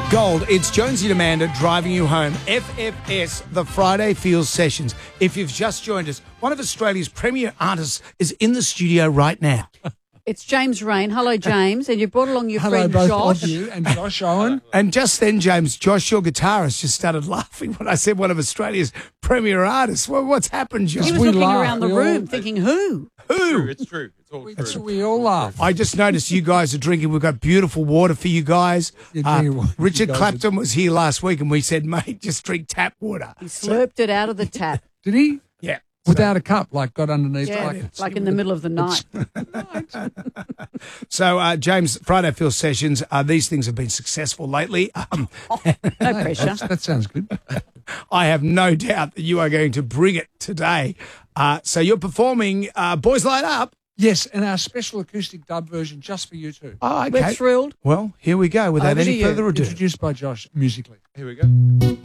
Gold, it's Jonesy and Amanda driving you home. FFS, the Friday Feels Sessions. If you've just joined us, one of Australia's premier artists is in the studio right now. It's James Rain. Hello, James. And you brought along your friend both Josh. of you and Josh Owen. And just then, James, Josh, your guitarist, just started laughing when I said one of Australia's premier artists. Well, what's happened, Josh? He was We looking laugh. around the We room all- thinking, who? Who? It's true. It's all That's true. what we all laugh. I just noticed you guys are drinking. We've got beautiful water for you guys. Yeah, drinking water. Richard You guys Clapton was here last week and we said, mate, just drink tap water. He slurped it out of the tap. Did he? Yeah. Without a cup, like got underneath. Yeah, like in the middle of the night. So, James, Friday Feels Sessions, these things have been successful lately. No pressure. That sounds good. I have no doubt that you are going to bring it today. So you're performing Boys Light Up. Yes, and our special acoustic dub version just for you two. Oh, okay. We're thrilled. Well, here we go without Over to any you. further ado. Introduced by Josh musically. Here we go.